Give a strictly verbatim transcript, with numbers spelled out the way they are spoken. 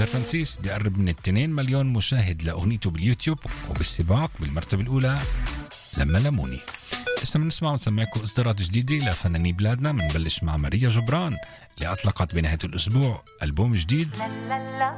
تامر فرانسيس بيقرب من اثنين مليون مشاهد لأغنيته باليوتيوب، وبالسباق بالمرتبة الأولى لما لموني. لسه بنسمع ونسمعكم إصدارات جديدة لفنانين بلادنا. بنبلش مع ماريا جبران اللي أطلقت بنهاية الأسبوع ألبوم جديد